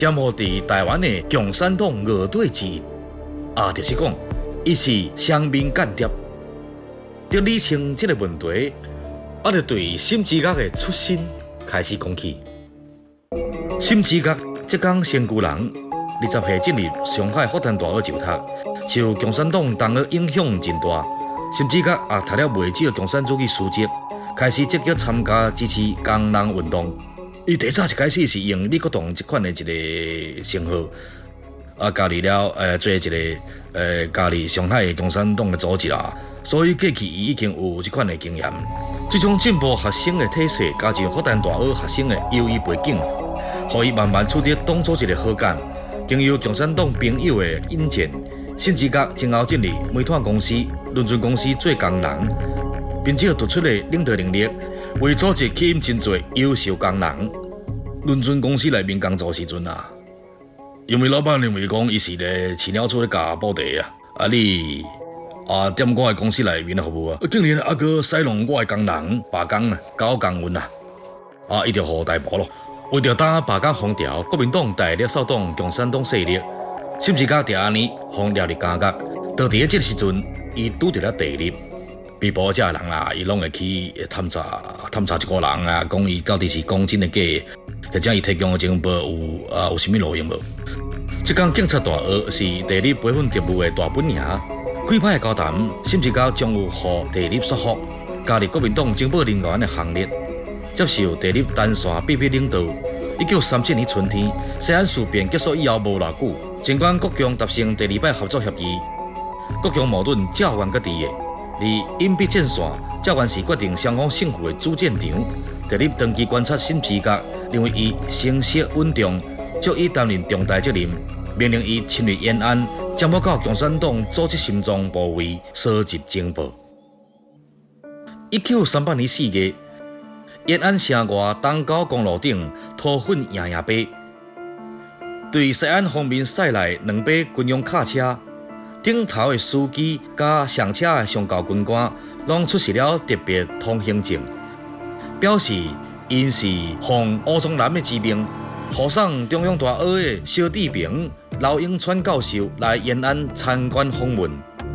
兼互伫台湾的共产党乐队之一，就是讲，伊是双面间谍。要理清这个问题，就对沈志岳的出身开始讲起。沈志岳浙江仙居人，20岁进入上海复旦大学就读，受共产党同学影响真大。沈志岳也读了袂少共产主义书籍，开始积极参加支持工人运动。伊最早一开始是用李国栋这款的一个称号，加入了做一个加入上海共产党的组织啦。所以过去伊已经有这款的经验。这种进步学生的体系，加上复旦大学学生的优异背景，互伊慢慢取得党组织的好感。经由共产党朋友的引荐，沈志岳今后进入煤炭公司、轮船公司做工人，并且突出的领导能力。为组织吸引真侪优秀工人，轮船公司内面工作时阵因为老板认为讲伊是咧饲鸟厝咧加布袋你踮我的公司内面的服务竟然阁使用我的工人罢工搞工运伊就互逮捕咯。为着打罢工风潮，国民党大力扫荡共产党势力，沈志岳就安尼互抓入监狱。就伫这个时阵，伊拄着了地利。被捕者的人伊拢会去探查一个人讲伊到底是讲真的假的，或者伊提供的情报有啥物路用无？这间警察大学是地理培训职务的大本营，开派的交谈，沈志岳将有互地理说服，加入国民党情报人员的行列，接受地理单线秘密领导。1937年春天，西安事变结束以后无偌久，尽管国共达成第2摆合作协议，国共矛盾照原搁伫的。而隐蔽战线，照原是决定双方胜负的主战场。地理长期观察沈志岳，认为伊成熟稳重，足以担任重大责任，命令伊侵入延安，将要到共产党组织心脏部位收集情报。1938年4月，延安城外东高公路顶土粉迎飞，对西安方面驶来2班军用卡车。顶头的司机甲上车的上校军官，拢出示了特别通行证，表示因是奉吴宗南的之命，护送中央大学的小弟兵刘永川教授来延安参观访问。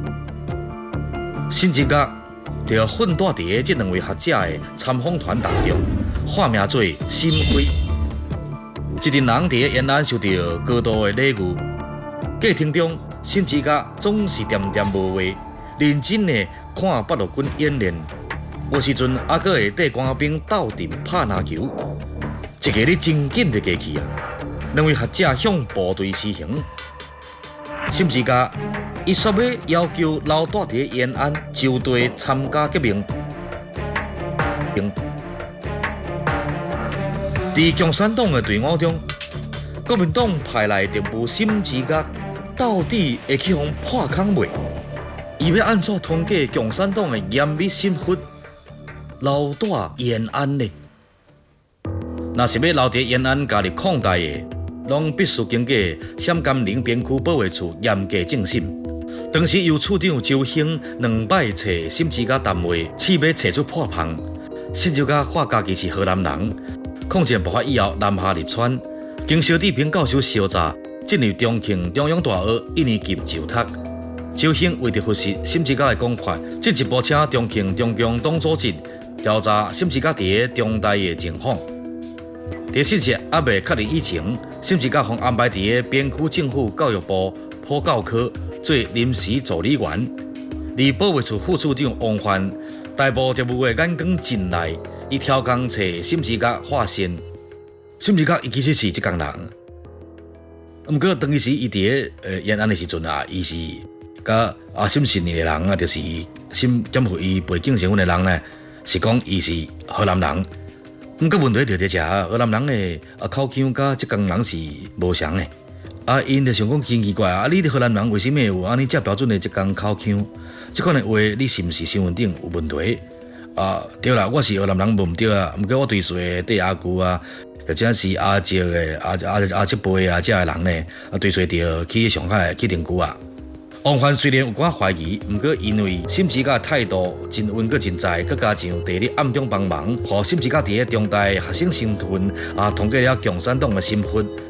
沈志岳就混搭伫这2位学者的参访团当中，化名做沈辉。一群人伫延安受到高度的礼遇，过程中。沈志岳总是恬恬无话，认真地看八路军演练。有时阵还阁会缀官兵斗阵拍篮球，一个咧真紧就过去2位学者向部队施行。沈志岳伊说要要求留住伫延安就地参加革命。伫共产党的队伍中，国民党派来特务沈志岳。到底会去互破空袂？伊要安怎通过共产党的严密审核，留在延安呢？若是要留在延安加入抗台的，拢必须经过陕甘宁边区保卫处严格政审。当时由处长周兴2摆找沈志岳谈话，试要找出破绽。沈志岳话家己是河南人，抗战爆发以后南下入川，经小弟平教授小查。进入重庆中央大学1年级就读。周兴为着核实沈志岳的讲法，进一步请重庆中共党组织调查沈志岳伫中台的情况。在信息还未确认以前，沈志岳互安排伫边区政府教育部普教科做临时助理员。而保卫处副处长王焕逮捕特务的眼光真利，伊挑工找沈志岳化线。沈志岳伊其实是这工人。毋过当时伊伫延安的时阵伊是甲沈信义的人就是沈检互伊背景身份的人呢，是讲伊是河南人。毋过问题就伫遮，河南人的口腔甲浙江人是无相的。因就想讲真奇怪你河南人为什么有安尼遮标准的浙江口腔？这款的话，你是毋是身份证有问题？对啦，我是河南人无毋对毋过我对随对阿舅或者是阿叔的阿叔辈遮的人呢，对随着去上海去定居王焕虽然有寡怀疑，毋过因为沈志岳的态度真稳佮真在，佮加上地理暗中帮忙，互沈志岳伫中大学生身份通过了共产党的审核，